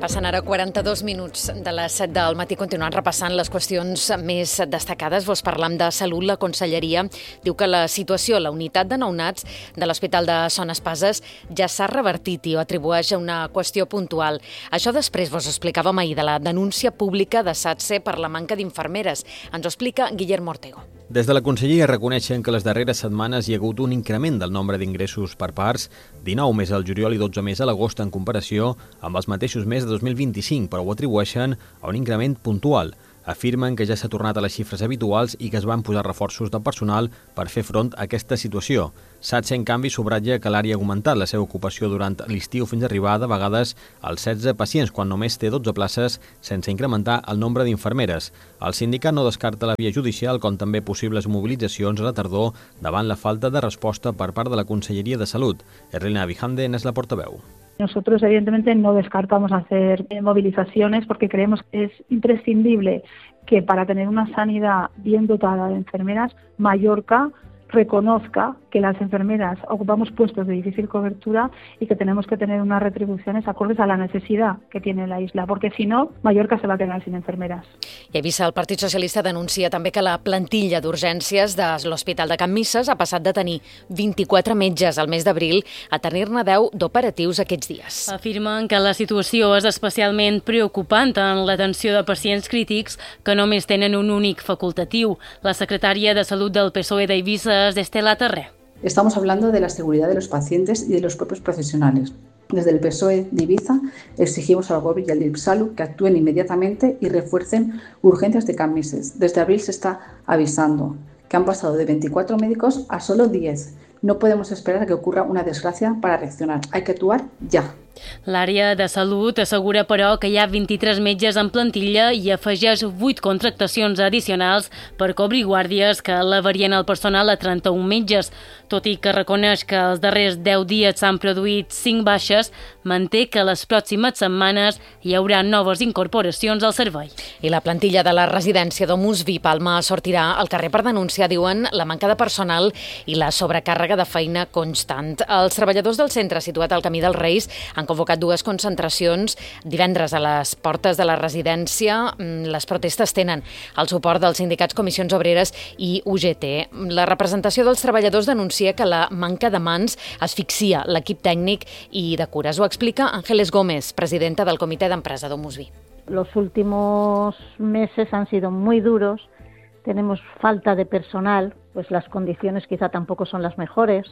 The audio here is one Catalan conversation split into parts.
Passen ara 42 minuts de les 7 del matí, continuant repassant les qüestions més destacades. Vols parlar de salut? La Conselleria diu que la situació a la unitat de nounats de l'Hospital de Son Espases ja s'ha revertit i ho atribueix a una qüestió puntual. Això després vos explicàvem ahir de la denúncia pública de SATSE per la manca d'infermeres. Ens ho explica Guillermo Ortego. Des de la Conselleria reconeixen que les darreres setmanes hi ha hagut un increment del nombre d'ingressos per parts, 19 més al juliol i 12 més a l'agost en comparació amb els mateixos mesos de 2025, però ho atribueixen a un increment puntual. Afirmen que ja s'ha tornat a les xifres habituals i que es van posar reforços de personal per fer front a aquesta situació. SATSE, en canvi, subratlla que l'àrea ha augmentat la seva ocupació durant l'estiu fins a arribar de vegades als 16 pacients, quan només té 12 places, sense incrementar el nombre d'infermeres. El sindicat no descarta la via judicial, com també possibles mobilitzacions a la tardor davant la falta de resposta per part de la Conselleria de Salut. Erlina Vijanden és la portaveu. Nosotros, evidentemente, no descartamos hacer movilizaciones porque creemos que es imprescindible que para tener una sanidad bien dotada de enfermeras, Mallorca reconozca que las enfermeras ocupamos puestos de difícil cobertura y que tenemos que tener unas retribuciones acordes a la necesidad que tiene la isla, porque si no, Mallorca se va a quedar sin enfermeras. I Eivissa, el Partit Socialista denuncia també que la plantilla d'urgències de l'Hospital de Can Misses ha passat de tenir 24 metges al mes d'abril a tenir-ne 10 d'operatius aquests dies. Afirmen que la situació és especialment preocupant en l'atenció de pacients crítics que només tenen un únic facultatiu. La secretària de Salut del PSOE d'Eivissa és Estela Terré. Estamos hablando de la seguridad de los pacientes y de los propios profesionales. Desde el PSOE de Ibiza exigimos al Gobierno y al IPSALU que actúen inmediatamente y refuercen urgencias de Can Misses. Desde abril se está avisando que han pasado de 24 médicos a solo 10. No podemos esperar a que ocurra una desgracia para reaccionar. Hay que actuar ya. L'àrea de salut assegura, però, que hi ha 23 metges en plantilla i afegeix 8 contractacions addicionals per cobrir guàrdies que elevarien el personal a 31 metges. Tot i que reconeix que els darrers 10 dies s'han produït 5 baixes, manté que les pròximes setmanes hi haurà noves incorporacions al servei. I la plantilla de la residència d'Omus Vi Palma sortirà al carrer per denunciar, diuen, la manca de personal i la sobrecàrrega de feina constant. Els treballadors del centre situat al Camí dels Reis han convocat 2 concentracions divendres a les portes de la residència. Les protestes tenen el suport dels sindicats Comissions Obreres i UGT. La representació dels treballadors denuncia que la manca de mans asfixia l'equip tècnic i de cures. Ho explica Ángeles Gómez, presidenta del Comitè d'Empresa d'Omus Vi. Los últimos meses han sido muy duros. Tenemos falta de personal, pues las condiciones quizá tampoco son las mejores.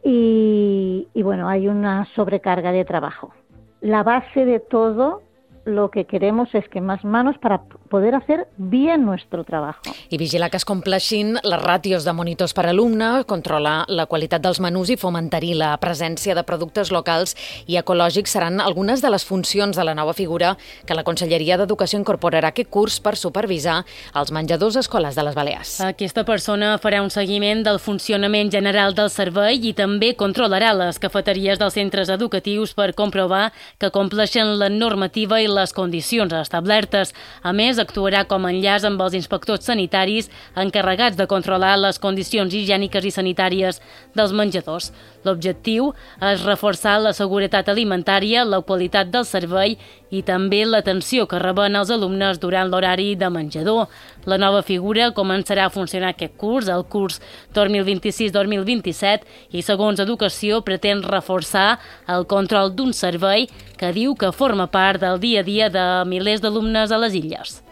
Y bueno, hay una sobrecarga de trabajo. La base de todo, lo que queremos es que más manos para poder hacer bien nuestro trabajo. I vigilar que es compleixin les ràtios de monitors per alumne, controlar la qualitat dels menús i fomentar-hi la presència de productes locals i ecològics seran algunes de les funcions de la nova figura que la Conselleria d'Educació incorporarà aquest curs per supervisar els menjadors escolars de les Balears. Aquesta persona farà un seguiment del funcionament general del servei i també controlarà les cafeteries dels centres educatius per comprovar que compleixen la normativa i les condicions establertes. A més, actuarà com a enllaç amb els inspectors sanitaris encarregats de controlar les condicions higièniques i sanitàries dels menjadors. L'objectiu és reforçar la seguretat alimentària, la qualitat del servei i també l'atenció que reben els alumnes durant l'horari de menjador. La nova figura començarà a funcionar aquest curs, el curs 2026-2027, i segons Educació pretén reforçar el control d'un servei que diu que forma part del dia a dia de milers d'alumnes a les illes.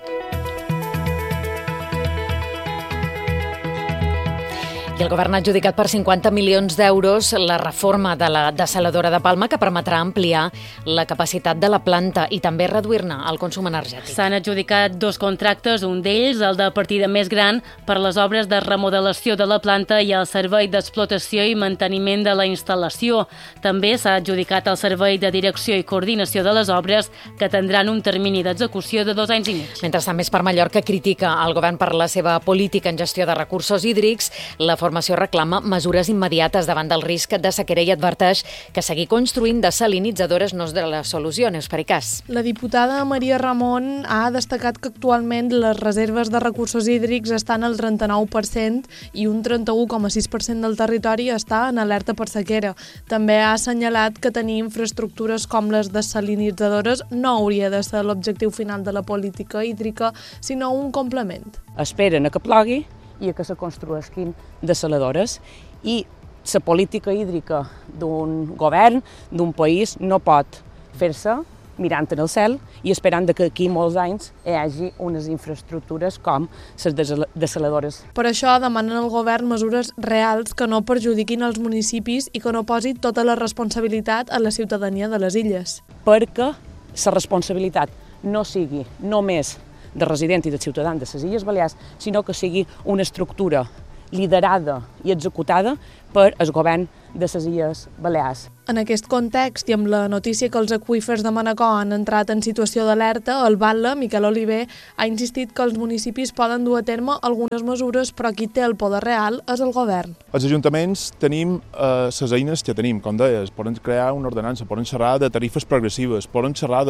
I el govern ha adjudicat per 50 milions d'euros la reforma de la dessaladora de Palma que permetrà ampliar la capacitat de la planta i també reduir-ne el consum energètic. S'han adjudicat 2 contractes, un d'ells, el de partida més gran, per les obres de remodelació de la planta i el servei d'explotació i manteniment de la instal·lació. També s'ha adjudicat el servei de direcció i coordinació de les obres, que tindran un termini d'execució de 2 anys i mig. Mentrestant, Més per Mallorca critica el govern per la seva política en gestió de recursos hídrics. La formació reclama mesures immediates davant del risc de sequera i adverteix que seguir construint desalinitzadores no és de la solució, Neus Pericàs. La diputada Maria Ramon ha destacat que actualment les reserves de recursos hídrics estan al 39% i un 31,6% del territori està en alerta per sequera. També ha assenyalat que tenir infraestructures com les desalinitzadores no hauria de ser l'objectiu final de la política hídrica, sinó un complement. Esperen a que plogui i a que se construïsquin dessaladores i la política hídrica d'un govern, d'un país, no pot fer-se mirant en el cel i esperant que aquí molts anys hi hagi unes infraestructures com les dessaladores. Per això demanen al govern mesures reals que no perjudiquin els municipis i que no posi tota la responsabilitat a la ciutadania de les illes. Perquè la responsabilitat no sigui només de resident i de ciutadà de les Illes Balears, sinó que sigui una estructura liderada i executada per el govern de les Illes Balears. En aquest context i amb la notícia que els aqüífers de Manacor han entrat en situació d'alerta, el batlle, Miquel Oliver, ha insistit que els municipis poden dur a terme algunes mesures, però qui té el poder real és el govern. Els ajuntaments tenim les eines que tenim, com deies, poden crear una ordenança, poden xerrar de tarifes progressives, poden xerrar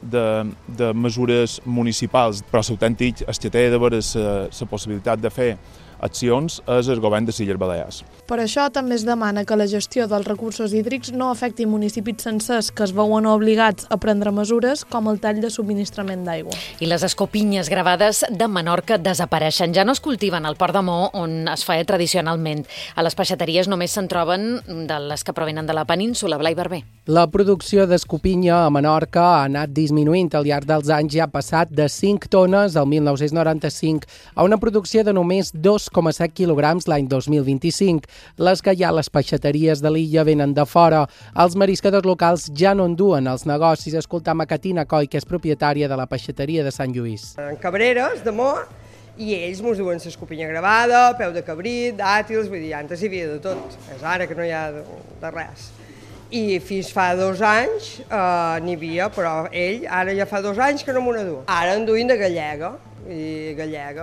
de mesures municipals, però l'autèntic, el que té de veure la possibilitat de fer accions és el govern de les Illes Balears. Per això també es demana que la gestió dels recursos hídrics no afecti municipis sencers que es veuen obligats a prendre mesures com el tall de subministrament d'aigua. I les escopinyes gravades de Menorca desapareixen. Ja no es cultiven al Port de Maó, on es feia tradicionalment. A les peixateries només se'n troben de les que provenen de la península. Blai Barber. La producció d'escopinya a Menorca ha anat disminuint al llarg dels anys i ha passat de 5 tones al 1995 a una producció de només 2,7 quilograms l'any 2025. Les que hi ha a les peixateries de l'illa venen de fora. Els mariscadors locals ja no enduen els negocis. Escoltam a Catina Coll, que és propietària de la peixateria de Sant Lluís. En Cabreres, de Mor, i ells mos duen l'escopinya gravada, peu de cabrit, dàtils, vull dir, antes hi havia de tot. És ara que no hi ha de res. I fins fa 2 anys n'hi havia, però ell ara ja fa 2 anys que no m'ho n'adú. Ara en duim de gallega, i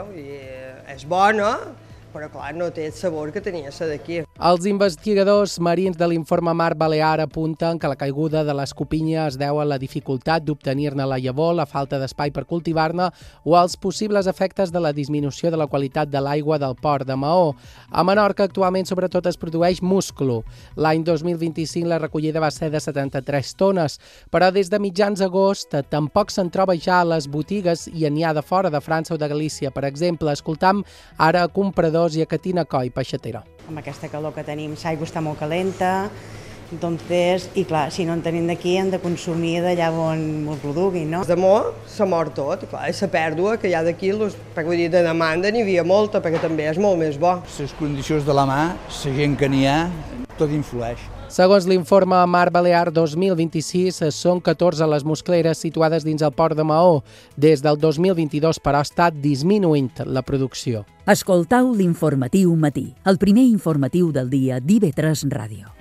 és bona, però clar, no té el sabor que tenia la d'aquí. Els investigadors marins de l'Informe Mar Balear apunten que la caiguda de l'escopinya es deu a la dificultat d'obtenir-ne la llavor, la falta d'espai per cultivar-ne o als possibles efectes de la disminució de la qualitat de l'aigua del Port de Maó. A Menorca actualment sobretot es produeix musclo. L'any 2025 la recollida va ser de 73 tones, però des de mitjans d'agost tampoc se'n troba ja a les botigues i n'hi ha de fora de França o de Galícia. Per exemple, escoltam ara a compradors i a Catina Coll, peixatera. Amb aquesta calor que tenim, l'aigua està molt calenta, entonces, i clar, si no en tenim d'aquí hem de consumir d'allà on ens produguin, no? De Mor se mor tot, clar, és la pèrdua que hi ha d'aquí, vull dir, de demanda n'hi havia molta, perquè també és molt més bo. Les condicions de la mà, la gent que n'hi ha, tot influeix. Segons l'informe Mar Balear 2026, són 14 les muscleres situades dins el Port de Maó. Des del 2022, però, ha estat disminuint la producció. Escoltau l'Informatiu Matí, el primer informatiu del dia d'IV3 Ràdio.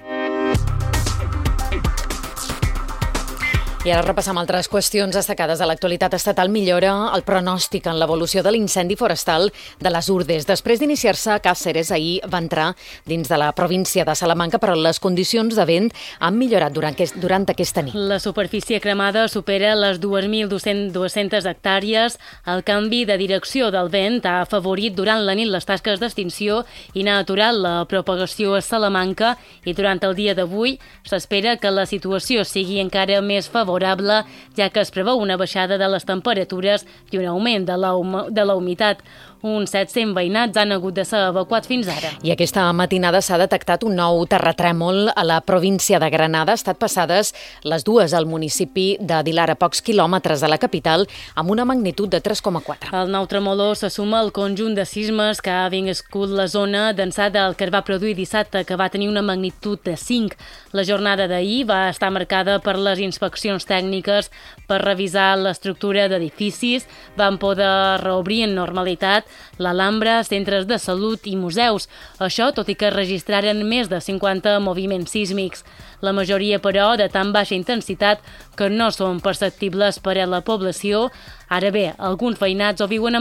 I ara repassam altres qüestions destacades de l'actualitat estatal. Millora el pronòstic en l'evolució de l'incendi forestal de les Urdes. Després d'iniciar-se a Càceres, ahir va entrar dins de la província de Salamanca, però les condicions de vent han millorat durant aquesta nit. La superfície cremada supera les 2.200 hectàrees. El canvi de direcció del vent ha afavorit durant la nit les tasques d'extinció i n'ha aturat la propagació a Salamanca, i durant el dia d'avui s'espera que la situació sigui encara més favorable, ja que es preveu una baixada de les temperatures i un augment de la humitat. Uns 700 veïnats han hagut de ser evacuats fins ara. I aquesta matinada s'ha detectat un nou terratrèmol a la província de Granada. Ha estat passades les 2 al municipi de Dilar, a pocs quilòmetres de la capital, amb una magnitud de 3,4. El nou tremolor se suma al conjunt de sismes que ha vingut la zona d'ençà del que es va produir dissabte, que va tenir una magnitud de 5. La jornada d'ahir va estar marcada per les inspeccions tècniques per revisar l'estructura d'edificis. Van poder reobrir en normalitat l'Alhambra, centres de salut i museus. Això tot i que registraren més de 50 moviments sísmics. La majoria, però, de tan baixa intensitat que no són perceptibles per a la població. Ara bé, alguns veïnats ho viuen amb por.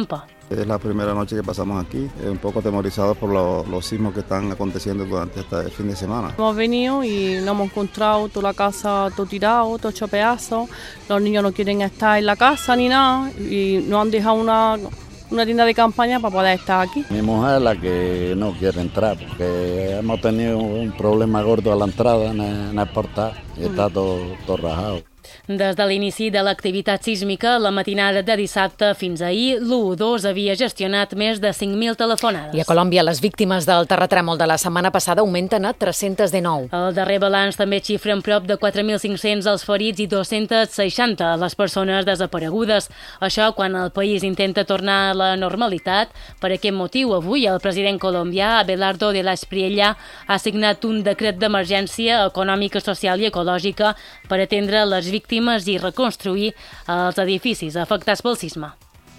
Es la primera noche que pasamos aquí, un poco atemorizados por los sismos que están aconteciendo durante este fin de semana. Hemos venido y nos hemos encontrado toda la casa todo tirado, todo hecho pedazos. Los niños no quieren estar en la casa ni nada y nos han dejado una tienda de campaña para poder estar aquí. Mi mujer es la que no quiere entrar porque hemos tenido un problema gordo a la entrada en el portal y está todo rajado. Des de l'inici de l'activitat sísmica, la matinada de dissabte fins ahir, l'112 havia gestionat més de 5.000 telefonades. I a Colòmbia, les víctimes del terratrèmol de la setmana passada augmenten a 319. El darrer balanç també xifra en prop de 4.500 els ferits i 260 les persones desaparegudes. Això quan el país intenta tornar a la normalitat. Per aquest motiu, avui el president colombià, Abelardo de la Espriella, ha signat un decret d'emergència econòmica, social i ecològica per atendre les víctimes i reconstruir els edificis afectats pel sisme.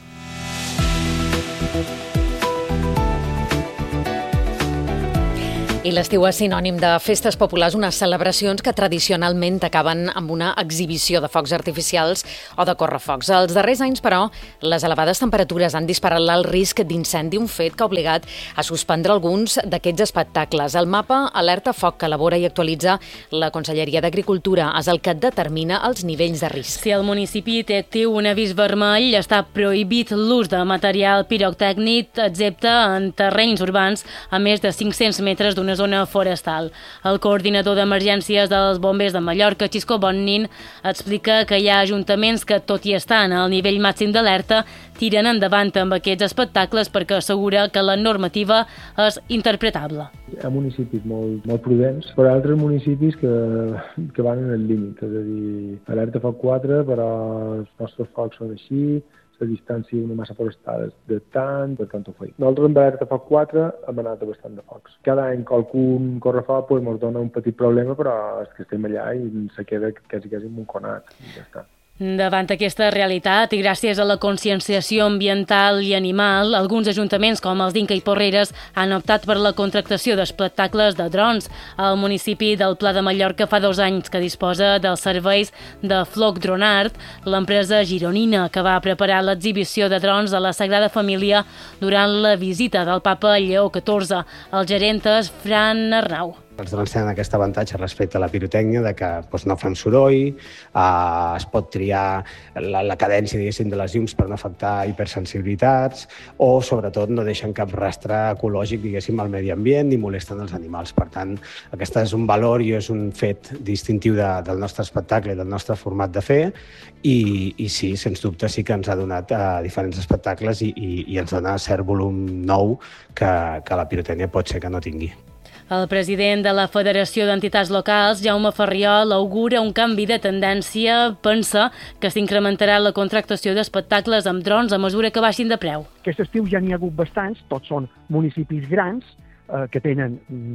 I l'estiu és sinònim de festes populars, unes celebracions que tradicionalment acaben amb una exhibició de focs artificials o de correfocs. Els darrers anys, però, les elevades temperatures han disparat l'alt risc d'incendi, un fet que ha obligat a suspendre alguns d'aquests espectacles. El mapa Alerta Foc que elabora i actualitza la Conselleria d'Agricultura és el que determina els nivells de risc. Si el municipi té actiu un avís vermell, està prohibit l'ús de material pirotècnic, excepte en terrenys urbans a més de 500 metres d'una zona forestal. El coordinador d'emergències dels bombers de Mallorca, Xisco Bonnin, explica que hi ha ajuntaments que, tot i estar en el nivell màxim d'alerta, tiren endavant amb aquests espectacles perquè assegura que la normativa és interpretable. Hi ha municipis molt prudents, però altres municipis que van en el límit, és a dir, alerta foc 4, però els nostres focs són així, la distància una massa forestal de tant, per tant ho feim. Nosaltres amb alerta foc 4 hem anat a bastant de focs. Cada any qualcun correfoc ens dona un petit problema, però és que estem allà i se queda quasi monconat i ja està. Davant aquesta realitat i gràcies a la conscienciació ambiental i animal, alguns ajuntaments com els d'Inca i Porreres han optat per la contractació d'espectacles de drons. El municipi del Pla de Mallorca fa 2 anys que disposa dels serveis de Floc Dronart, l'empresa gironina que va preparar l'exhibició de drons a la Sagrada Família durant la visita del papa Lleó XIV. El gerent és Fran Arnau. Els drons tenen aquest avantatge respecte a la pirotècnia de que no fan soroll, es pot triar la cadència de les llums per no afectar hipersensibilitats o, sobretot, no deixen cap rastre ecològic al medi ambient ni molesten els animals. Per tant, aquest és un valor i és un fet distintiu del nostre espectacle i del nostre format de fer i sí, sens dubte, sí que ens ha donat diferents espectacles i ens dona cert volum nou que la pirotècnia pot ser que no tingui. El president de la Federació d'Entitats Locals, Jaume Ferriol, augura un canvi de tendència. Pensa que s'incrementarà la contractació d'espectacles amb drons a mesura que baixin de preu. Aquest estiu ja n'hi ha hagut bastants, tots són municipis grans que tenen,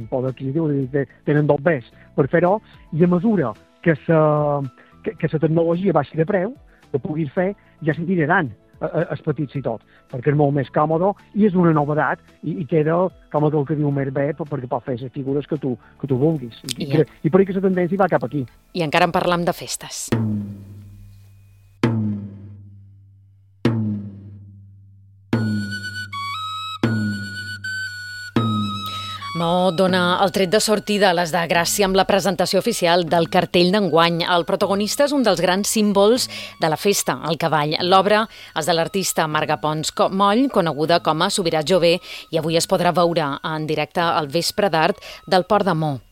tenen dobbers per fer-ho, i a mesura que la tecnologia baixi de preu, que puguin fer, ja s'hi tiraran els petits i tot, perquè és molt més còmode i és una novedat i queda com el que diu més bé perquè pot fer les figures que tu vulguis. I per aquesta tendència va cap aquí. I encara en parlam de festes. No dona el tret de sortida a les de Gràcia amb la presentació oficial del cartell d'enguany. El protagonista és un dels grans símbols de la festa, el cavall. L'obra és de l'artista Marga Pons Moll, coneguda com a Subirats Jové, i avui es podrà veure en directe al Vespre d'Art del Port de Mó.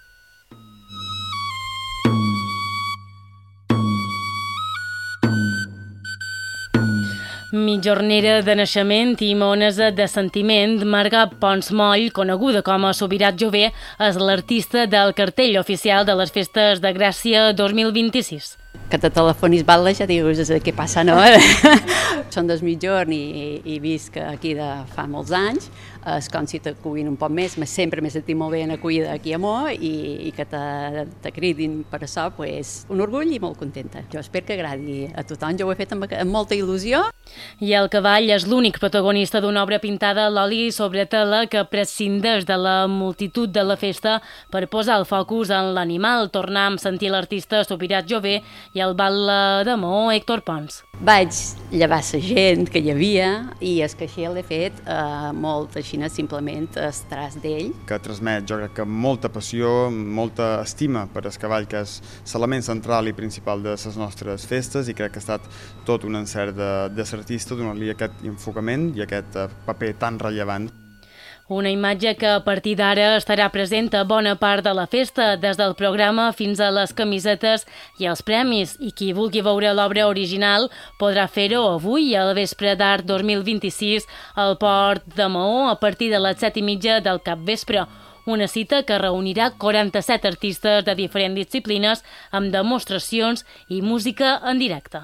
Mitjornera de naixement i monesa de sentiment, Marga Pons Moll, coneguda com a Subirats Jové, és l'artista del cartell oficial de les Festes de Gràcia 2026. Que te telefonis batle ja dius què passa, no? Són des mitjorn i visc aquí de fa molts anys. És com si t'acullin un poc més, sempre m'he sentit molt ben acollida aquí a Mó i que te cridin per això, un orgull i molt contenta. Jo espero que agradi a tothom, jo ho he fet amb molta il·lusió. I el cavall és l'únic protagonista d'una obra pintada a l'oli sobre tela que prescindeix de la multitud de la festa per posar el focus en l'animal. Tornem a sentir l'artista Subirats Jové i i el batlle de Maó, Héctor Pons. Vaig llevar la gent que hi havia i el caixer l'he fet molt així, simplement el traç d'ell. Que transmet, jo crec que molta passió, molta estima per el cavall, que és l'element central i principal de les nostres festes, i crec que ha estat tot un encert de l'artista donar-li aquest enfocament i aquest paper tan rellevant. Una imatge que a partir d'ara estarà present a bona part de la festa, des del programa fins a les camisetes i els premis. I qui vulgui veure l'obra original podrà fer-ho avui al vespre d'Art 2026 al Port de Maó a partir de les 7:30 del capvespre. Una cita que reunirà 47 artistes de diferents disciplines amb demostracions i música en directe.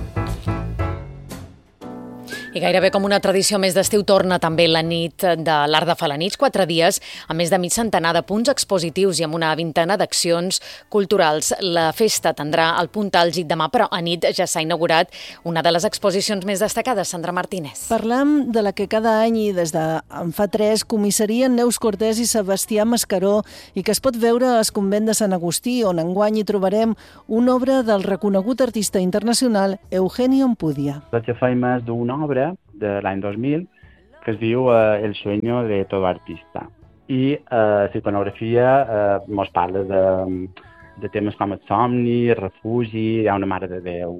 I gairebé com una tradició més d'estiu torna també la nit de l'Art de Felanitx, 4 dies, a més de mig centenar de punts expositius i amb una vintena d'accions culturals. La festa tindrà el punt àlgid demà, però a nit ja s'ha inaugurat una de les exposicions més destacades, Sandra Martínez. Parlam de la que cada any i des d'en fa 3 comissarien Neus Cortés i Sebastià Mascaró i que es pot veure al convent de Sant Agustí, on enguany hi trobarem una obra del reconegut artista internacional Eugenio Ampudia. La que fem és d'una obra de l'any 2000 que es diu El sueño de todo artista. I la iconografia ens parla de temes com el somni, refugi, hi ha una Mare de Déu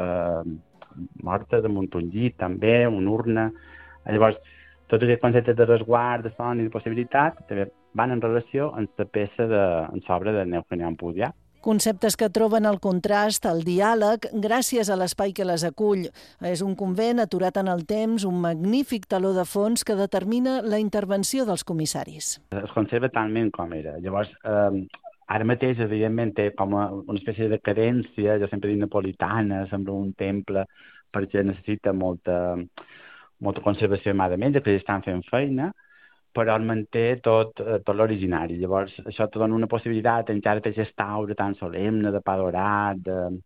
morta damunt un llit també, una urna. Llavors, tots aquests conceptes de resguard, de son i de possibilitat també van en relació amb la peça en l'obra de Eugenio Ampudia. Conceptes que troben el contrast, el diàleg, gràcies a l'espai que les acull. És un convent aturat en el temps, un magnífic taló de fons que determina la intervenció dels comissaris. Es conserva talment com era. Llavors, ara mateix, evidentment, té com una espècie de cadència, jo sempre dic napolitana, sembla un temple, perquè necessita molta conservació a mà de menys, que estan fent feina, però el manté tot l'originari. Llavors, això te dona una possibilitat, encara té aquest aura tan solemne, de pa dorat,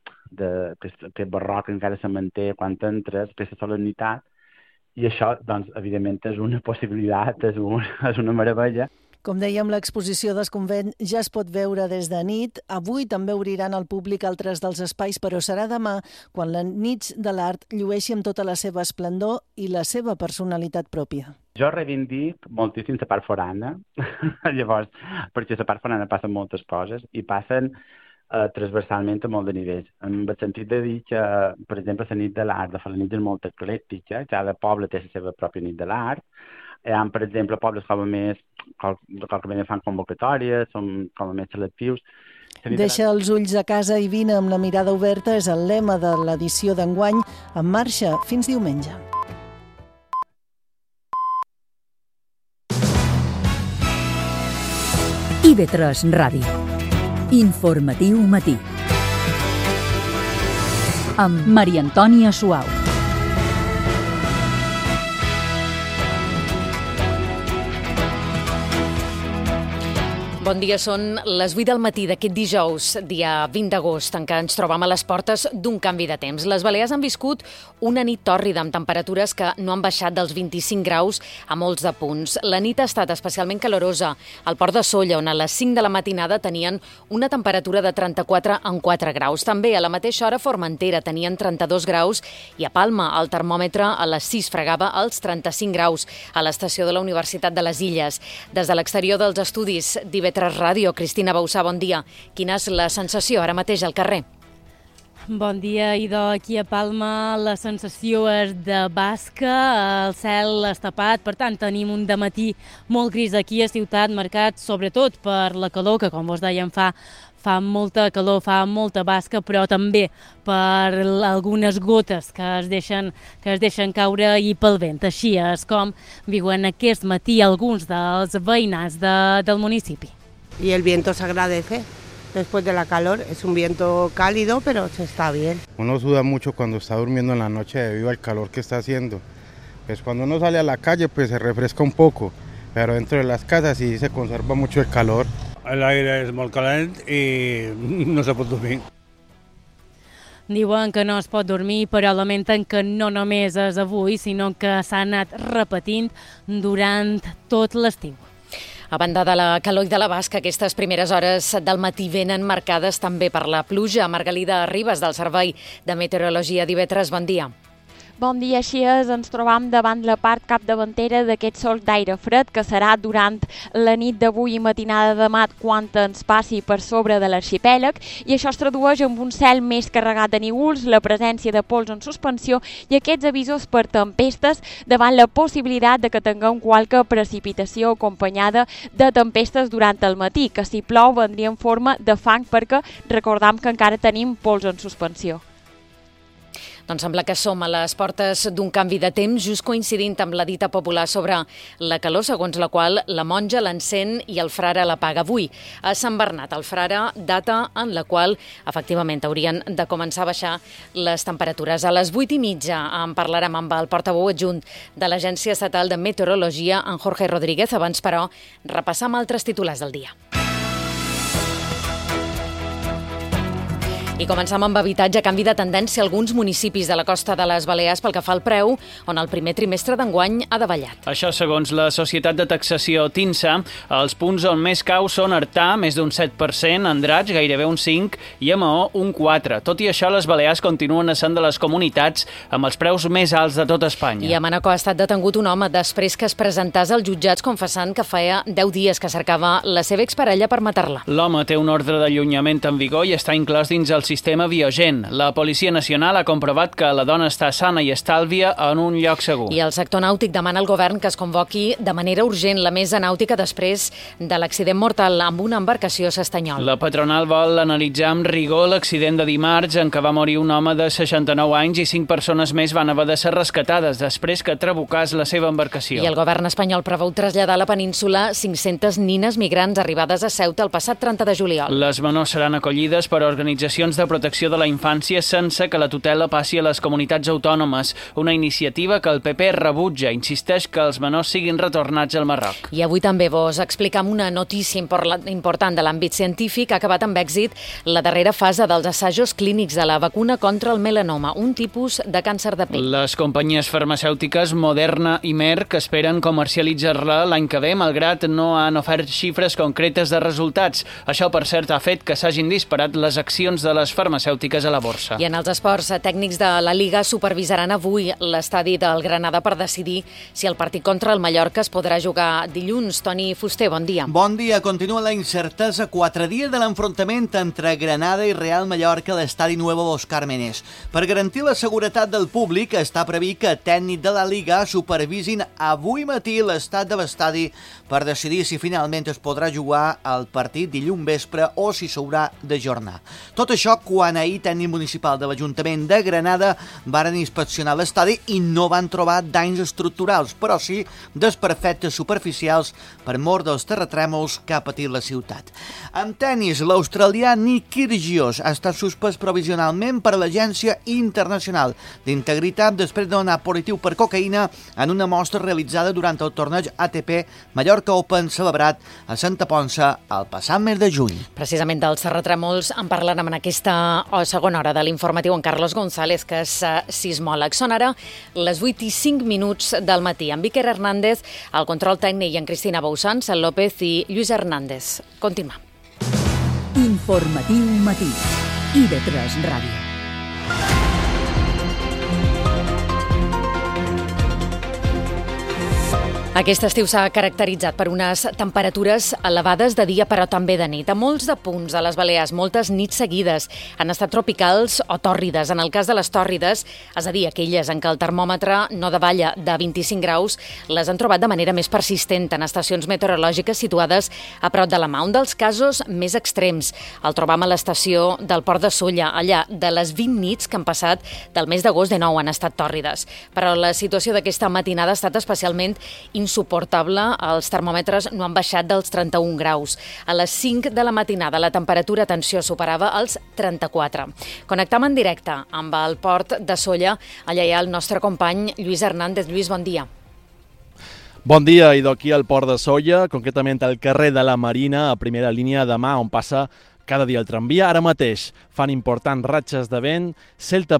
aquest barroc encara se manté quan entres, aquesta solemnitat, i això, doncs, evidentment, és una possibilitat, és una meravella. Com dèiem, l'exposició del convent ja es pot veure des de nit. Avui també obriran al públic altres dels espais, però serà demà quan la nit de l'art llueixi amb tota la seva esplendor i la seva personalitat pròpia. Jo reivindic moltíssim la part forana, llavors, perquè a la part forana passen moltes coses i passen transversalment a molt de nivells. En el sentit de dir que, per exemple, la nit de l'art de Felanitx és molt eclèctica, cada poble té la seva pròpia nit de l'art. Hi ha, per exemple, pobles com a més, que fan convocatòries, són com a més selectius. Deixa els ulls a casa i vine amb la mirada oberta és el lema de l'edició d'enguany, en marxa fins diumenge. IB3 Ràdio. Informatiu matí. Amb Maria Antònia Suau. Bon dia, són les 8 del matí d'aquest dijous, dia 20 d'agost, en què ens trobam a les portes d'un canvi de temps. Les Balears han viscut una nit tòrrida amb temperatures que no han baixat dels 25 graus a molts de punts. La nit ha estat especialment calorosa al Port de Sóller, on a les 5 de la matinada tenien una temperatura de 34,4 graus. També a la mateixa hora a Formentera tenien 32 graus i a Palma el termòmetre a les 6 fregava els 35 graus a l'estació de la Universitat de les Illes. Des de l'exterior dels estudis d'IB3 Ràdio, Cristina Bausà, bon dia. Quina és la sensació ara mateix al carrer? Bon dia, idò. Aquí a Palma la sensació és de basca, el cel està tapat, per tant tenim un dematí molt gris aquí a ciutat, marcat sobretot per la calor, que com vos dèiem fa molta calor, fa molta basca, però també per algunes gotes que es deixen caure i pel vent. Així és com viuen aquest matí alguns dels veïnats del municipi. Y el viento se agradece después de la calor, es un viento cálido, pero se está bien. Uno suda mucho cuando está durmiendo en la noche debido al calor que está haciendo. Pues cuando uno sale a la calle pues se refresca un poco, pero dentro de las casas sí se conserva mucho el calor. El aire és molt calent i no se pot dormir. Diuen que no es pot dormir, però lamenten que no només és avui, sinó que s'ha anat repetint durant tot l'estiu. A banda de la calor i de la basca, aquestes primeres hores del matí venen marcades també per la pluja. Margalida Ribas, del Servei de Meteorologia d'IV3, bon dia. Bon dia, així és, ens trobam davant la part capdavantera d'aquest sol d'aire fred que serà durant la nit d'avui i matinada de demà quan ens passi per sobre de l'arxipèlag, i això es tradueix en un cel més carregat de núvols, la presència de pols en suspensió i aquests avisos per tempestes davant la possibilitat de que tinguem qualque precipitació acompanyada de tempestes durant el matí, que si plou vendria en forma de fang perquè recordam que encara tenim pols en suspensió. Doncs sembla que som a les portes d'un canvi de temps, just coincidint amb la dita popular sobre la calor, segons la qual la monja l'encén i el frare l'apaga. Avui, a Sant Bernat, el frare, data en la qual efectivament haurien de començar a baixar les temperatures. A les 8:30 en parlarem amb el portaveu adjunt de l'Agència Estatal de Meteorologia, en Jorge Rodríguez. Abans, però, repassar amb altres titulars del dia. I començam amb habitatge. Canvi de tendència a alguns municipis de la costa de les Balears pel que fa al preu, on el primer trimestre d'enguany ha davallat. Això segons la societat de taxació TINSA. Els punts on més cau són Artà, més d'un 7%, Andratx, gairebé un 5%, i a Maó, un 4%. Tot i això, les Balears continuen essent de les comunitats amb els preus més alts de tot Espanya. I a Manacor ha estat detengut un home després que es presentàs als jutjats confessant que feia 10 dies que cercava la seva exparella per matar-la. L'home té un ordre d'allunyament en vigor i està inclòs dins el sistema Biogen. La Policia Nacional ha comprovat que la dona està sana i estàlvia en un lloc segur. I el sector nàutic demana al govern que es convoqui de manera urgent la mesa nàutica després de l'accident mortal amb una embarcació a s'Estanyol. La patronal vol analitzar amb rigor l'accident de dimarts en què va morir un home de 69 anys i 5 persones més van haver de ser rescatades després que trabucàs la seva embarcació. I el govern espanyol preveu traslladar a la península 500 nines migrants arribades a Ceuta el passat 30 de juliol. Les menors seran acollides per organitzacions de protecció de la infància sense que la tutela passi a les comunitats autònomes, una iniciativa que el PP rebutja. Insisteix que els menors siguin retornats al Marroc. I avui també vos explicam una notícia important de l'àmbit científic. Ha acabat amb èxit la darrera fase dels assajos clínics de la vacuna contra el melanoma, un tipus de càncer de pell. Les companyies farmacèutiques Moderna i Merck esperen comercialitzar-la l'any que ve, malgrat no han ofert xifres concretes de resultats. Això, per cert, ha fet que s'hagin disparat les accions de les farmacèutiques a la borsa. I en els esports, tècnics de la Liga supervisaran avui l'estadi del Granada per decidir si el partit contra el Mallorca es podrà jugar dilluns. Toni Fuster, bon dia. Bon dia. Continua la incertesa 4 dies de l'enfrontament entre Granada i Real Mallorca a l'estadi Nuevo Dos Cármenes. Per garantir la seguretat del públic, està previst que tècnic de la Liga supervisin avui matí l'estat de l'estadi per decidir si finalment es podrà jugar el partit dilluns vespre o si s'haurà d'ajornar. Tot això quan ahir tècnic municipal de l'Ajuntament de Granada varen inspeccionar l'estadi i no van trobar danys estructurals, però sí desperfectes superficials per mor dels terratrèmols que ha patit la ciutat. En tennis, l'australià Nick Kyrgios ha estat suspès provisionalment per l'Agència Internacional d'Integritat després de donar positiu per cocaïna en una mostra realitzada durant el torneig ATP Mallorca Open celebrat a Santa Ponça el passat mes de juny. Precisament dels terratrèmols en parlarem en aquesta segona hora de l'informatiu en Carlos González, que és sismòleg. Són ara les 8:05 del matí. En Víquer Hernández, el control tècnic, i en Cristina Boussan, Sal López i Lluís Hernández. Continuem. Informatiu matí. IV3 Ràdio. Aquest estiu s'ha caracteritzat per unes temperatures elevades de dia però també de nit. A molts de punts de les Balears, moltes nits seguides han estat tropicals o tòrrides. En el cas de les tòrrides, és a dir, aquelles en què el termòmetre no davalla de 25 graus, les han trobat de manera més persistent en estacions meteorològiques situades a prop de la mà. Un dels casos més extrems el trobam a l'estació del Port de Sóller. Allà, de les 20 nits que han passat del mes d'agost, de 9 han estat tòrrides. Però la situació d'aquesta matinada ha estat especialment insuportable. Els termòmetres no han baixat dels 31 graus. A les 5 de la matinada la temperatura, atenció, superava els 34. Connectam en directe amb el Port de Sóller. Allà hi ha el nostre company Lluís Hernández. Lluís, bon dia. Bon dia, i d'aquí al Port de Sóller, concretament al carrer de la Marina, a primera línia de mà, on passa cada dia el tramvia. Ara mateix fan importants ratxes de vent, cel tapat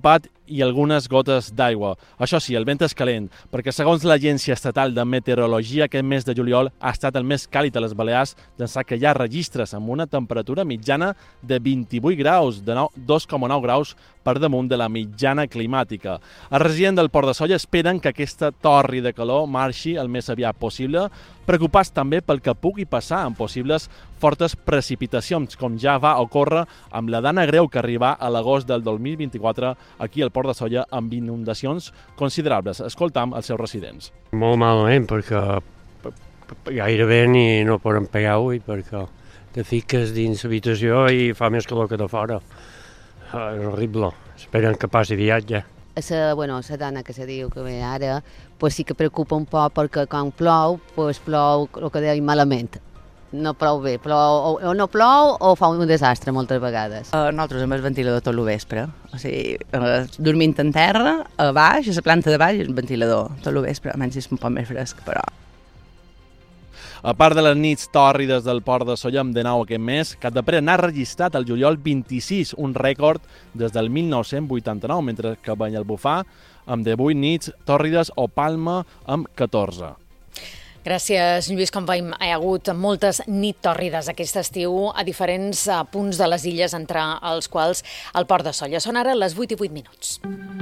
i algunes gotes d'aigua. Això sí, el vent és calent, perquè segons l'Agència Estatal de Meteorologia, aquest mes de juliol ha estat el més càlid a les Balears, d'ençà que hi ha registres amb una temperatura mitjana de 28 graus, de 2,9 graus per damunt de la mitjana climàtica. Els residents del Port de Sóller esperen que aquesta torri de calor marxi el més aviat possible, preocupats també pel que pugui passar amb possibles fortes precipitacions, com ja va ocórrer amb la dana greu que arribà a l'agost del 2024 aquí al Port de Sóller amb inundacions considerables. Escoltam els seus residents. Molt malament, perquè gairebé no poden pegar ull, perquè te fiques dins l'habitació i fa més calor que de fora. És horrible. Esperen que passi viatge. La dana que se diu que ve ara, pues sí que preocupa un poc perquè quan plou, pues plou el que deia malament. No prou bé, o no plou o fa un desastre moltes vegades. Nosaltres amb el ventilador tot el vespre, o sigui, dormint en terra, a baix, a la planta de baix, el ventilador tot el vespre, almenys és un poc més fresc, però... A part de les nits tòrrides del Port de Sóller amb de nou aquest mes, Capdepera n'ha registrat el juliol 26, un rècord des del 1989, mentre que Banyalbufar amb 18 nits tòrrides o Palma amb 14. Gràcies, Lluís. Com veiem, hi ha hagut moltes nit tòrrides aquest estiu a diferents punts de les illes, entre els quals el Port de Sóller. Són ara les 8 i 8 minuts.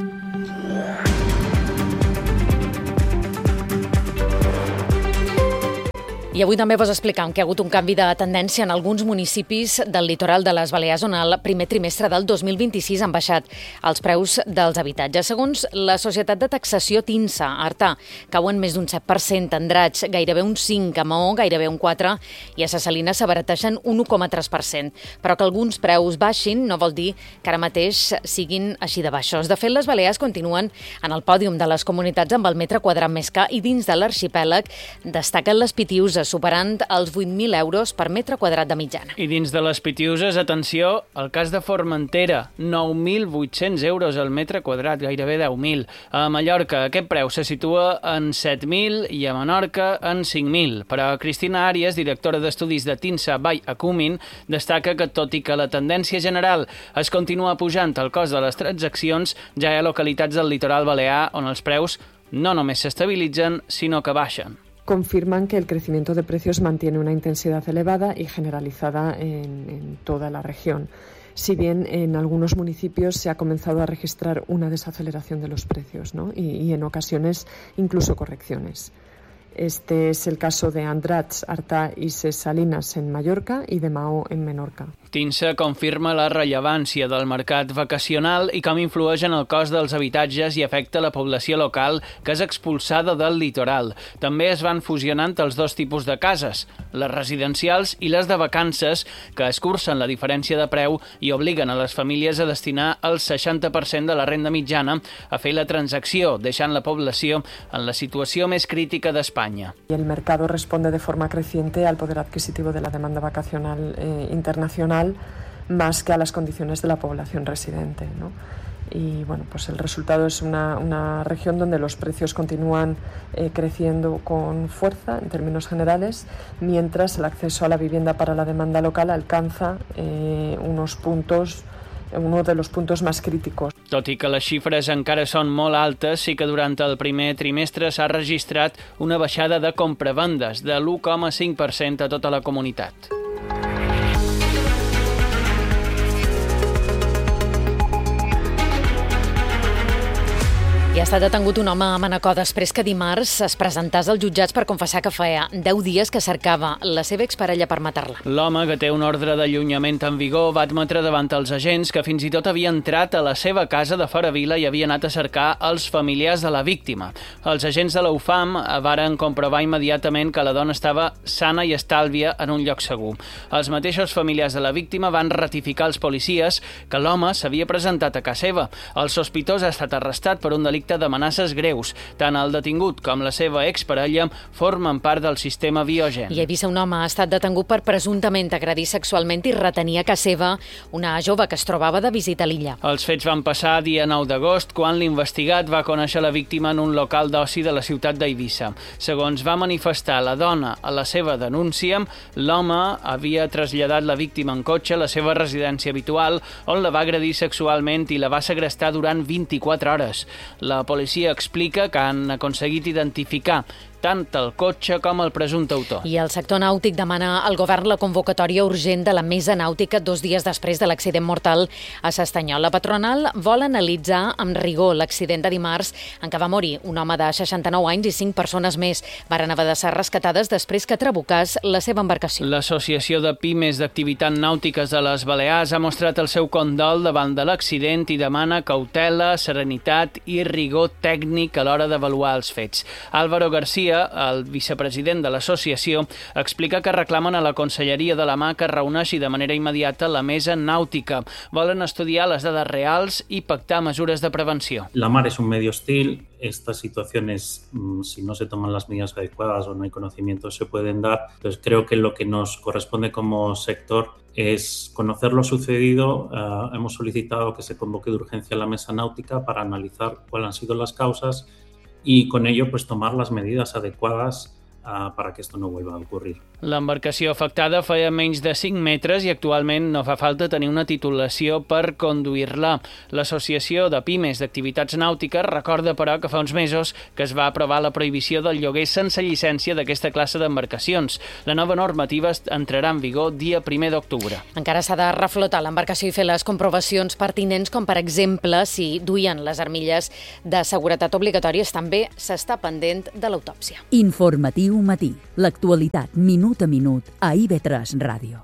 I avui també vos explicam que hi ha hagut un canvi de tendència en alguns municipis del litoral de les Balears, on el primer trimestre del 2026 han baixat els preus dels habitatges. Segons la societat de taxació TINSA, a Artà, cauen més d'un 7%, a Andratx gairebé un 5%, a Maó gairebé un 4% i a Ses Salines s'abarateixen un 1,3%. Però que alguns preus baixin no vol dir que ara mateix siguin així de baixos. De fet, les Balears continuen en el pòdium de les comunitats amb el metre quadrat més car i dins de l'arxipèlag destaquen les Pitiuses, superant els 8.000 euros per metre quadrat de mitjana. I dins de les Pitiuses, atenció, el cas de Formentera, 9.800 euros al metre quadrat, gairebé 10.000. A Mallorca aquest preu se situa en 7.000 i a Menorca en 5.000. Però Cristina Àries, directora d'estudis de TINSA by Acumin, destaca que tot i que la tendència general es continua pujant el cost de les transaccions, ja hi ha localitats del litoral balear on els preus no només s'estabilitzen, sinó que baixen. Confirman que el crecimiento de precios mantiene una intensidad elevada y generalizada en toda la región. Si bien en algunos municipios se ha comenzado a registrar una desaceleración de los precios, ¿no? y en ocasiones incluso correcciones. Este es el caso de Andratx, Artà i Ses Salines en Mallorca i de Maó en Menorca. TINSA confirma la rellevància del mercat vacacional i com influeix en el cost dels habitatges i afecta la població local que és expulsada del litoral. També es van fusionant els dos tipus de cases, les residencials i les de vacances, que escurcen la diferència de preu i obliguen a les famílies a destinar el 60% de la renda mitjana a fer la transacció, deixant la població en la situació més crítica d'Espanya. Y el mercado responde de forma creciente al poder adquisitivo de la demanda vacacional internacional más que a las condiciones de la población residente, ¿no? Y bueno, pues el resultado es una región donde los precios continúan creciendo con fuerza en términos generales, mientras el acceso a la vivienda para la demanda local alcanza uno de los puntos más críticos. Tot i que les xifres encara són molt altes, sí que durant el primer trimestre s'ha registrat una baixada de compravendes de l'1,5% a tota la comunitat. I ha estat detengut un home a Manacor després que dimarts es presentàs als jutjats per confessar que feia 10 dies que cercava la seva exparella per matar-la. L'home, que té un ordre d'allunyament en vigor, va admetre davant els agents que fins i tot havia entrat a la seva casa de fora vila i havia anat a cercar els familiars de la víctima. Els agents de la UFAM varen comprovar immediatament que la dona estava sana i estàlvia en un lloc segur. Els mateixos familiars de la víctima van ratificar als policies que l'home s'havia presentat a casa seva. El sospitós ha estat arrestat per un delicte delicte d'amenaces greus. Tant el detingut com la seva exparella formen part del sistema Biogen. I a Eivissa un home ha estat detingut per presumptament agredir sexualment i retenir a casa seva una jove que es trobava de visita a l'illa. Els fets van passar dia 9 d'agost, quan l'investigat va conèixer la víctima en un local d'oci de la ciutat d'Eivissa. Segons va manifestar la dona a la seva denúncia, l'home havia traslladat la víctima en cotxe a la seva residència habitual, on la va agredir sexualment i la va segrestar durant 24 hores. La policia explica que han aconseguit identificar tant el cotxe com el presumpte autor. I el sector nàutic demana al govern la convocatòria urgent de la mesa nàutica 2 dies després de l'accident mortal a S'Estanyol. La patronal vol analitzar amb rigor l'accident de dimarts en què va morir un home de 69 anys i 5 persones més varen haver de ser rescatades després que trabucàs la seva embarcació. L'Associació de Pimes d'Activitats Nàutiques de les Balears ha mostrat el seu condol davant de l'accident i demana cautela, serenitat i rigor tècnic a l'hora d'avaluar els fets. Álvaro García, el vicepresident de l'associació, explica que reclamen a la Conselleria de la Mar que reuneixi de manera immediata la mesa nàutica. Volen estudiar les dades reals i pactar mesures de prevenció. La mar es un medio hostil. Estas situaciones, si no se toman las medidas adecuadas o no hay conocimiento, se pueden dar. Entonces creo que lo que nos corresponde como sector es conocer lo sucedido. Hemos solicitado que se convoque de urgencia la mesa náutica para analizar cuáles han sido las causas y con ello pues tomar las medidas adecuadas para que esto no vuelva a ocurrir. L'embarcació afectada feia menys de 5 metres i actualment no fa falta tenir una titulació per conduir-la. L'Associació de Pimes d'Activitats Nàutiques recorda, però, que fa uns mesos que es va aprovar la prohibició del lloguer sense llicència d'aquesta classe d'embarcacions. La nova normativa entrarà en vigor dia 1 d'octubre. Encara s'ha de reflotar l'embarcació i fer les comprovacions pertinents, com per exemple si duien les armilles de seguretat obligatòries. També s'està pendent de l'autòpsia. Informatiu matí. L'actualitat minut a minut a IB3 Ràdio.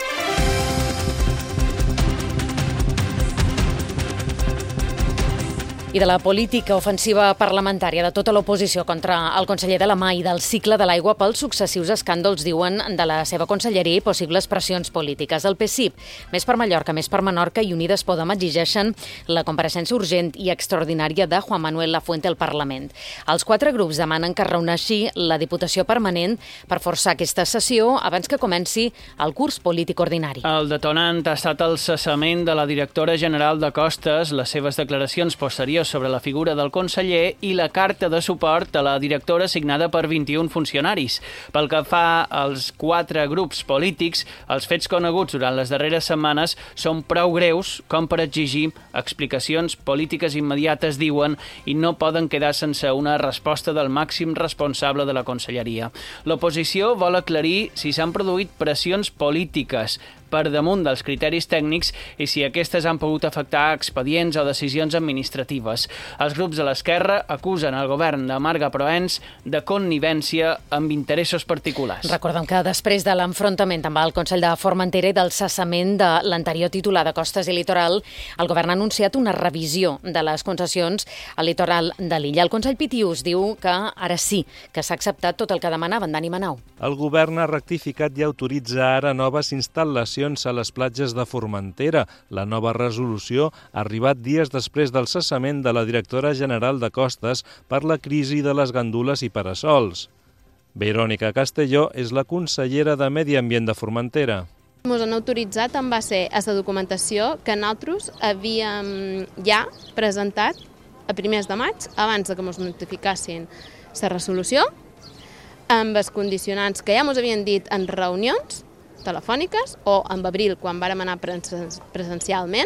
I de la política ofensiva parlamentària de tota l'oposició contra el conseller de la Mà i del cicle de l'aigua pels successius escàndols, diuen, de la seva conselleria i possibles pressions polítiques. El PSIP, Més per Mallorca, Més per Menorca i Unides Podem exigeixen la compareixença urgent i extraordinària de Juan Manuel Lafuente al Parlament. Els 4 grups demanen que es reuneixi la Diputació Permanent per forçar aquesta sessió abans que comenci el curs polític ordinari. El detonant ha estat el cessament de la directora general de Costes, les seves declaracions posteriors sobre la figura del conseller i la carta de suport a la directora signada per 21 funcionaris. Pel que fa als 4 grups polítics, els fets coneguts durant les darreres setmanes són prou greus com per exigir explicacions polítiques immediates, diuen, i no poden quedar sense una resposta del màxim responsable de la conselleria. L'oposició vol aclarir si s'han produït pressions polítiques per damunt dels criteris tècnics i si aquestes han pogut afectar expedients o decisions administratives. Els grups de l'esquerra acusen el govern de Marga Proens de connivència amb interessos particulars. Recordem que després de l'enfrontament amb el Consell de Formentera i del cessament de l'anterior titular de Costes i Litoral, el govern ha anunciat una revisió de les concessions al litoral de l'illa. El Consell Pitiús diu que ara sí que s'ha acceptat tot el que demanaven Dani Manau. El govern ha rectificat i autoritza ara noves instal·lacions a les platges de Formentera. La nova resolució ha arribat dies després del cessament de la directora general de Costes per la crisi de les gandules i parasols. Verònica Castelló és la consellera de Medi Ambient de Formentera. Ens han autoritzat en base a la documentació que nosaltres havíem ja presentat a primers de maig, abans que ens notificassin la resolució, amb els condicionants que ja ens havien dit en reunions telefòniques o en abril, quan vàrem anar presencialment,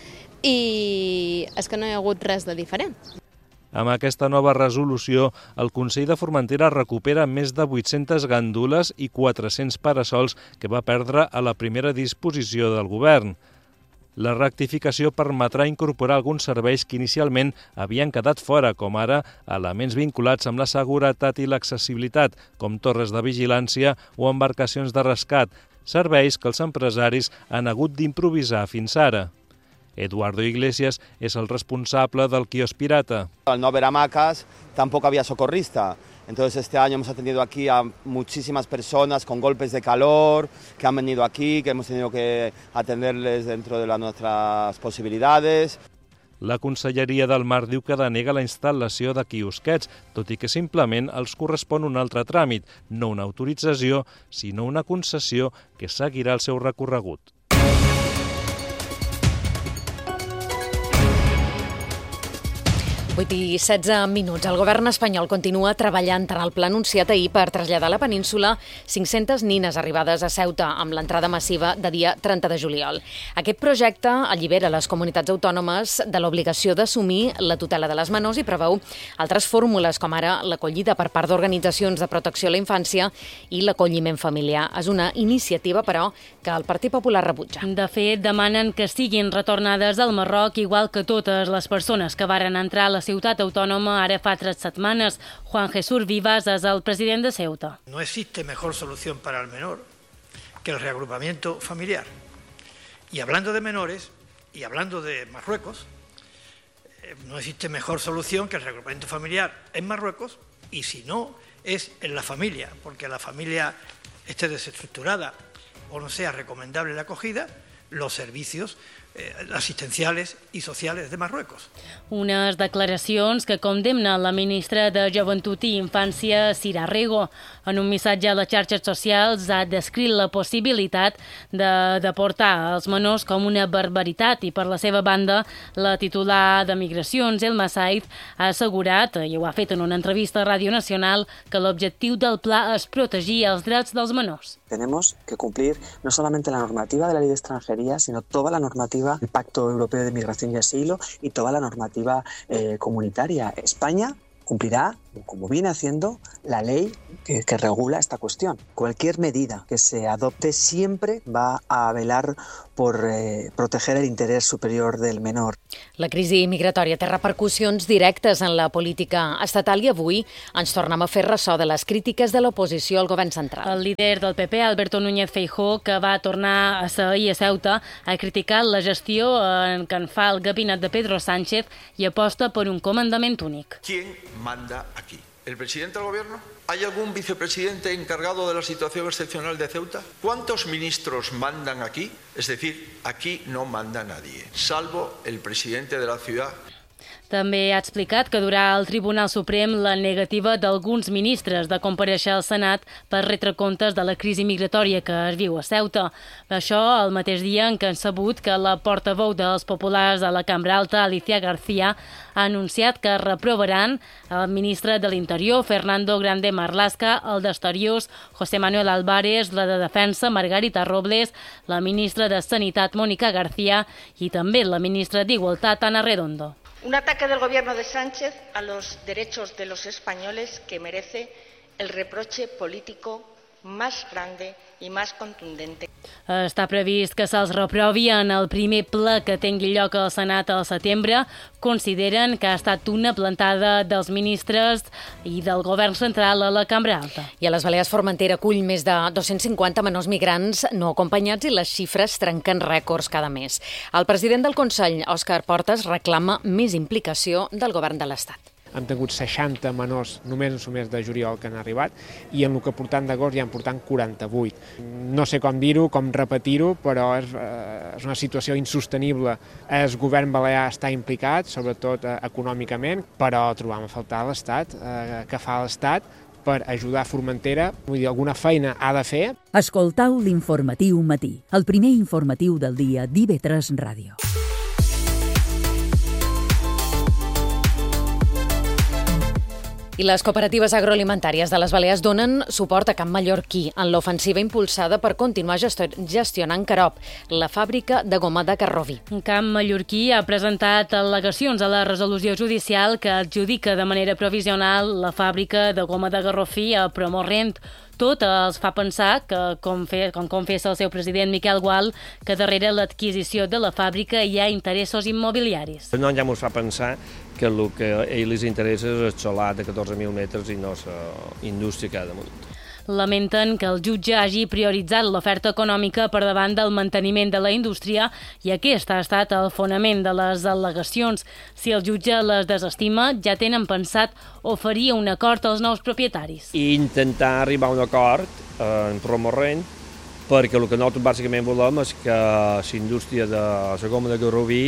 i és que no hi ha hagut res de diferent. Amb aquesta nova resolució, el Consell de Formentera recupera més de 800 gandules i 400 parasols que va perdre a la primera disposició del govern. La rectificació permetrà incorporar alguns serveis que inicialment havien quedat fora, com ara elements vinculats amb la seguretat i l'accessibilitat, com torres de vigilància o embarcacions de rescat, serveis que els empresaris han hagut d'improvisar fins ara. Eduardo Iglesias és el responsable del quiosc pirata. Al no haber hamacas, tampoco había socorrista. Entonces este año hemos atendido aquí a muchísimas personas con golpes de calor, que han venido aquí, que hemos tenido que atenderles dentro de nuestras posibilidades. La Conselleria del Mar diu que denega la instal·lació de quiosquets, tot i que simplement els correspon un altre tràmit, no una autorització, sinó una concessió que seguirà el seu recorregut. 8:16 minuts. El govern espanyol continua treballant en el pla anunciat ahir per traslladar a la península 500 nines arribades a Ceuta amb l'entrada massiva de dia 30 de juliol. Aquest projecte allibera les comunitats autònomes de l'obligació d'assumir la tutela de les menors i preveu altres fórmules, com ara l'acollida per part d'organitzacions de protecció a la infància i l'acolliment familiar. És una iniciativa, però, que el Partit Popular rebutja. De fet, demanen que siguin retornades al Marroc, igual que totes les persones que varen entrar a la ciutat autònoma ara fa 3 setmanes. Juan Jesús Vivas és el president de Ceuta. No existe mejor solución para el menor que el reagrupamiento familiar. Y hablando de menores, y hablando de Marruecos, no existe mejor solución que el reagrupamiento familiar en Marruecos, y si no, es en la familia, porque la familia esté desestructurada o no sea recomendable la acogida, los servicios assistencials i socials de Marruecos. Unes declaracions que condemna la ministra de Joventut i Infància, Sira Rego. En un missatge a les xarxes socials ha descrit la possibilitat de deportar els menors com una barbaritat i, per la seva banda, la titular de Migracions, Elma Saiz, ha assegurat, i ho ha fet en una entrevista a Ràdio Nacional, que l'objectiu del pla és protegir els drets dels menors. Tenemos que cumplir no solamente la normativa de la Ley de Extranjería, sino toda la normativa del Pacto Europeo de Migración y Asilo y toda la normativa comunitaria. España cumplirá, como viene haciendo, la ley que regula esta cuestión. Cualquier medida que se adopte siempre va a velar por proteger el interés superior del menor. La crisi migratòria té repercussions directes en la política estatal i avui ens tornem a fer ressò de les crítiques de l'oposició al govern central. El líder del PP, Alberto Núñez Feijóo, que va tornar a ser ahir a Ceuta, ha criticat la gestió que en fa el gabinet de Pedro Sánchez i aposta per un comandament únic. ¿Quién manda aquí? ¿El presidente del gobierno? ¿Hay algún vicepresidente encargado de la situación excepcional de Ceuta? ¿Cuántos ministros mandan aquí? Es decir, aquí no manda nadie, salvo el presidente de la ciudad. També ha explicat que durà al Tribunal Suprem la negativa d'alguns ministres de comparèixer al Senat per retre comptes de la crisi migratòria que es viu a Ceuta. Això el mateix dia en què han sabut que la portaveu dels populars a la Cambra Alta, Alicia García, ha anunciat que reprovaran el ministre de l'Interior, Fernando Grande Marlaska, el d'Exteriors, José Manuel Álvarez, la de Defensa, Margarita Robles, la ministra de Sanitat, Mónica García, i també la ministra d'Igualtat, Ana Redondo. Un ataque del gobierno de Sánchez a los derechos de los españoles que merece el reproche político más grande i més contundente. Està previst que se'ls reprovi en el primer ple que tingui lloc al Senat al setembre. Consideren que ha estat una plantada dels ministres i del govern central a la Cambra Alta. I a les Balears, Formentera acull més de 250 menors migrants no acompanyats i les xifres trenquen rècords cada mes. El president del Consell, Òscar Portas, reclama més implicació del govern de l'Estat. Hem tingut 60 menors només en el mes de juliol que han arribat i en el que portant d'agost ja en portant 48. No sé com dir-ho, com repetir-ho, però és una situació insostenible. El govern balear està implicat, sobretot econòmicament, però trobam a faltar l'Estat. Què fa l'Estat per ajudar Formentera? Vull dir, alguna feina ha de fer. Escoltau l'Informatiu Matí, el primer informatiu del dia d'IV3 Ràdio. I les cooperatives agroalimentàries de les Balears donen suport a Camp Mallorquí en l'ofensiva impulsada per continuar gestionant Carop, la fàbrica de goma de Carroví. Camp Mallorquí ha presentat al·legacions a la resolució judicial que adjudica de manera provisional la fàbrica de goma de Garrofí a Promorrent. Tot els fa pensar que, com confessa el seu president Miquel Gual, que darrere l'adquisició de la fàbrica hi ha interessos immobiliaris. No ja ens fa pensar que el que a ells les interessa és el solar de 14.000 metres i no la indústria que ha damunt. Lamenten que el jutge hagi prioritzat l'oferta econòmica per davant del manteniment de la indústria i aquest ha estat el fonament de les al·legacions. Si el jutge les desestima, ja tenen pensat oferir un acord als nous propietaris. I intentar arribar a un acord en Promorrent, perquè el que nosaltres bàsicament volem és que la indústria de la goma de Garroví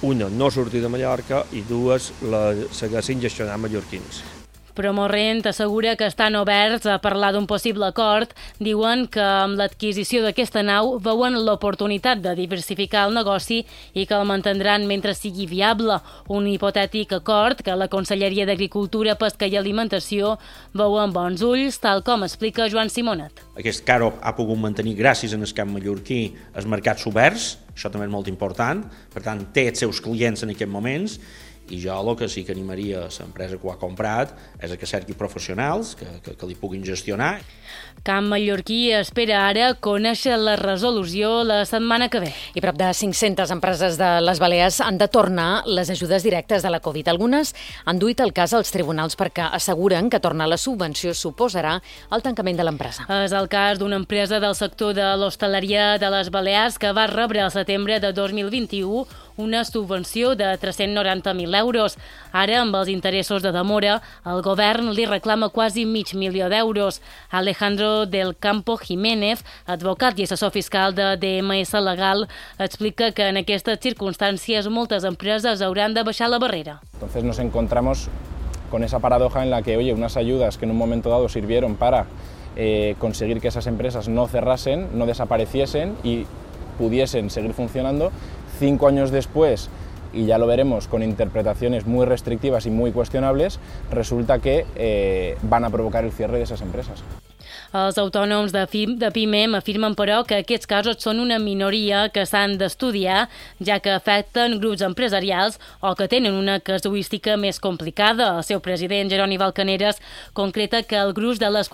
una, no sortir de Mallorca, i dues, segueixin gestionant mallorquins. Però Morrent assegura que estan oberts a parlar d'un possible acord. Diuen que amb l'adquisició d'aquesta nau veuen l'oportunitat de diversificar el negoci i que el mantindran mentre sigui viable. Un hipotètic acord que la Conselleria d'Agricultura, Pesca i Alimentació veu amb bons ulls, tal com explica Joan Simonet. Aquest caro ha pogut mantenir, gràcies al camp mallorquí, els mercats oberts, això també és molt important, per tant té els seus clients en aquests moments, i jo el que sí que animaria a l'empresa que ho ha comprat és que cerqui professionals que li puguin gestionar. Camp Mallorquí espera ara conèixer la resolució la setmana que ve. I prop de 500 empreses de les Balears han de tornar les ajudes directes de la Covid. Algunes han duit el cas als tribunals perquè asseguren que tornar la subvenció suposarà el tancament de l'empresa. És el cas d'una empresa del sector de l'hostaleria de les Balears que va rebre al setembre de 2021 una subvenció de 390.000 euros. Ara, amb els interessos de demora, el govern li reclama quasi $500.000 d'euros. Alejandro del Campo Jiménez, advocat i assessor fiscal de DMS Legal, explica que en aquestes circumstàncies moltes empreses hauran de baixar la barrera. Entonces nos encontramos con esa paradoja en la que, oye, unas ayudas que en un momento dado sirvieron para conseguir que esas empresas no cerrasen, no desapareciesen y pudiesen seguir funcionando, 5 años después, y ya lo veremos con interpretaciones muy restrictivas y muy cuestionables, resulta que van a provocar el cierre de esas empresas. Els autònoms de PIMEM afirmen, però, que aquests casos són una minoria que s'han d'estudiar, ja que afecten grups empresarials o que tenen una casuística més complicada. El seu president, Jeroni Valcaneres, concreta que el gruix de les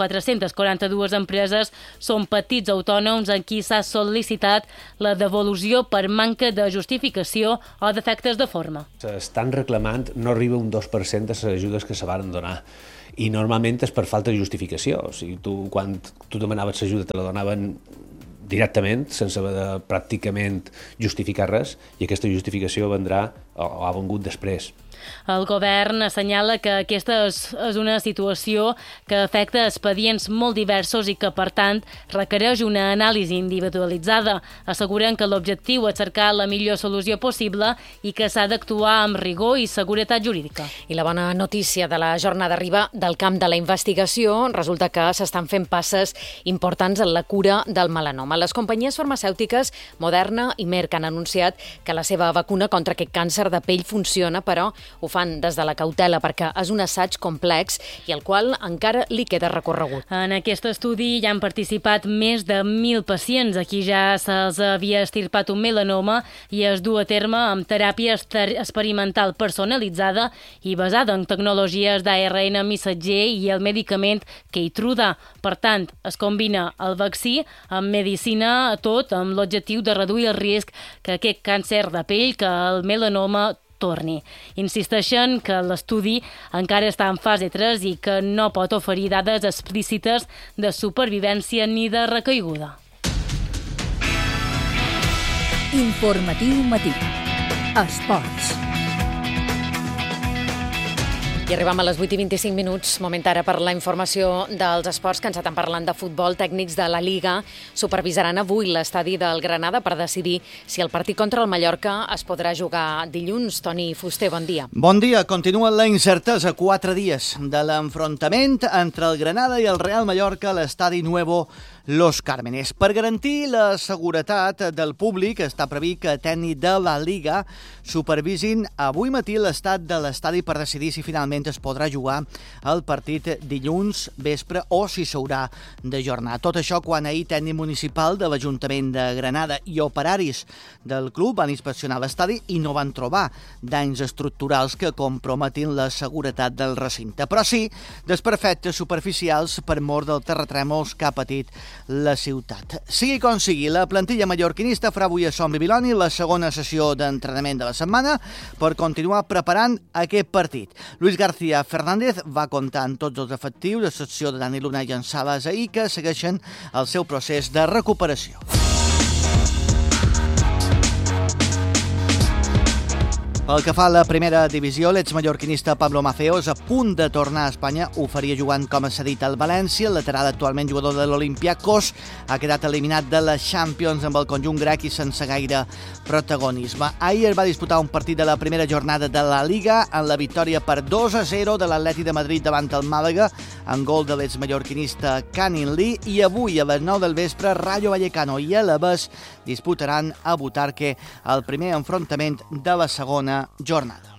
442 empreses són petits autònoms en qui s'ha sol·licitat la devolució per manca de justificació o defectes de forma. S'estan reclamant, no arriba un 2% de les ajudes que se van donar. I normalment és per falta de justificació. O sigui, quan tu demanaves l'ajuda te la donaven directament, sense haver de pràcticament justificar res, i aquesta justificació vendrà o ha vengut després. El govern assenyala que aquesta és una situació que afecta expedients molt diversos i que, per tant, requereix una anàlisi individualitzada. Asseguren que l'objectiu és cercar la millor solució possible i que s'ha d'actuar amb rigor i seguretat jurídica. I la bona notícia de la jornada arriba del camp de la investigació. Resulta que s'estan fent passes importants en la cura del melanoma. Les companyies farmacèutiques Moderna i Merck han anunciat que la seva vacuna contra aquest càncer de pell funciona, però ho fan des de la cautela perquè és un assaig complex i al qual encara li queda recorregut. En aquest estudi hi han participat més de 1.000 pacients a qui ja se'ls havia estirpat un melanoma i es du a terme amb teràpia experimental personalitzada i basada en tecnologies d'ARN missatger i el medicament Keytruda. Per tant, es combina el vaccí amb medicina, tot amb l'objectiu de reduir el risc que aquest càncer de pell, que el melanoma, torni. Insisteixen que l'estudi encara està en fase 3 i que no pot oferir dades explícites de supervivència ni de recaiguda. Informatiu Matí. Esports. I arribem a les 8:25, moment ara per la informació dels esports, que ens estan parlant de futbol. Tècnics de la Liga supervisaran avui l'estadi del Granada per decidir si el partit contra el Mallorca es podrà jugar dilluns. Toni Fuster, bon dia. Bon dia. Continua la incertesa 4 dies de l'enfrontament entre el Granada i el Real Mallorca a l'estadi Nuevo Los Cármenes. Per garantir la seguretat del públic, està previst que tècnics de la Liga supervisin avui matí l'estat de l'estadi per decidir si finalment es podrà jugar el partit dilluns vespre o si s'haurà d'ajornar. Tot això quan ahir tècnic municipal de l'Ajuntament de Granada i operaris del club van inspeccionar l'estadi i no van trobar danys estructurals que comprometin la seguretat del recinte. Però sí desperfectes superficials per mor dels terratrèmols que ha patit la ciutat. Sigui com sigui, la plantilla mallorquinista farà avui a Son Bibiloni la segona sessió d'entrenament de la setmana per continuar preparant aquest partit. Luis García Fernández va comptar amb tots els efectius, a excepció de Dani Luna i en Salas ahir, que segueixen el seu procés de recuperació. Pel que fa a la primera divisió, l'exmallorquinista Pablo Maceo és a punt de tornar a Espanya. Ho faria jugant com a cedit al València. El lateral, actualment jugador de l'Olympiacos, ha quedat eliminat de la Champions amb el conjunt grec i sense gaire protagonisme. Ahir va disputar un partit de la primera jornada de la Liga en la victòria per 2-0 de l'Atleti de Madrid davant el Màlaga, en gol de l'exmallorquinista Canin Lee, i avui a les 9 del vespre Rayo Vallecano i Alavés disputaran a Butarque el primer enfrontament de la segona jornada.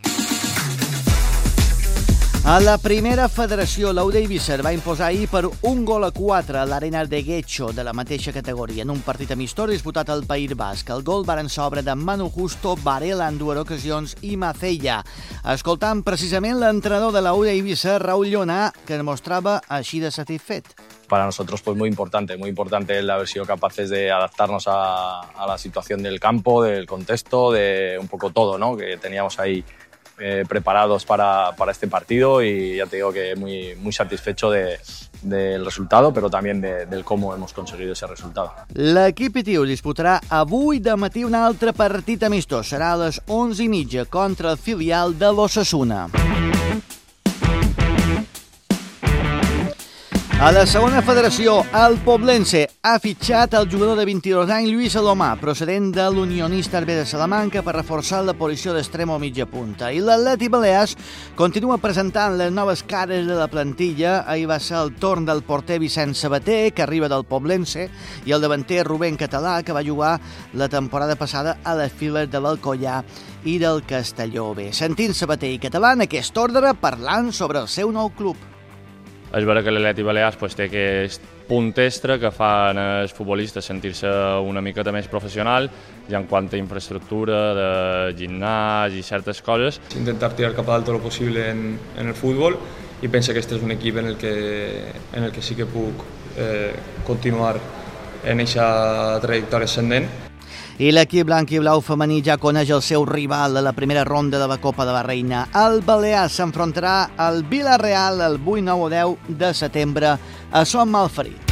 A la primera federació, l'Aude Eivissa va imposar ahir per 1-4 a l'Arena de Guecho de la mateixa categoria en un partit amistós disputat al País Basc. El gol varen sobre de Manu Justo, Varela en dues ocasions i Macella. Escoltant precisament l'entrenador de l'Aude Eivissa, Raúl Llona, que es mostrava així de satisfet. Para nosotros pues muy importante el haber sido capaces de adaptarnos a la situación del campo, del contexto, de un poco todo, ¿no? Que teníamos ahí preparados para este partido, y ya te digo que muy satisfecho del resultado, pero también del cómo hemos conseguido ese resultado. L'equip Itiu disputarà avui de matí un altre partit amistós. Serà a les 11:30 contra el filial de l'Osasuna. A la segona federació, el Poblense ha fitxat el jugador de 22 anys Lluís Alomà, procedent de l'Unionista B de Salamanca, per reforçar la posició d'extrem o mitja punta. I l'Atleti Balears continua presentant les noves cares de la plantilla. Ahir va ser el torn del porter Vicent Sabater, que arriba del Poblense, i el davanter Rubén Català, que va jugar la temporada passada a les files de l'Alcoyà i del Castelló B. Sentint Sabater i Català en aquest ordre parlant sobre el seu nou club. És vera que l'Atleti Balears té aquest punt extra que fan els futbolistes sentir-se una miqueta més professional, i en quant a infraestructura de gimnàs i certes coses. Intentar tirar cap a dalt tot el possible en el futbol, i penso que este és un equip en el que sí que puc continuar en aquesta trajectòria ascendent. I l'equip blanc i blau femení ja coneix el seu rival de la primera ronda de la Copa de la Reina. El Balears s'enfrontarà al Villarreal el 8, 9 o 10 de setembre a Son Malferit.